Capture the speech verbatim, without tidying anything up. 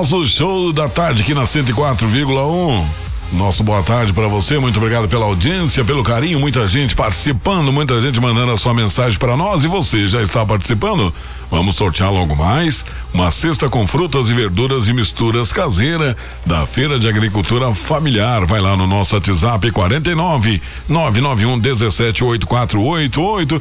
nosso show da tarde aqui na cento e quatro vírgula um. Nosso boa tarde para você, muito obrigado pela audiência, pelo carinho, muita gente participando, muita gente mandando a sua mensagem para nós. E você já está participando? Vamos sortear logo mais uma cesta com frutas e verduras e misturas caseira da Feira de Agricultura Familiar. Vai lá no nosso WhatsApp quarenta e nove, nove nove um, dezessete, oitenta e quatro oitenta e oito.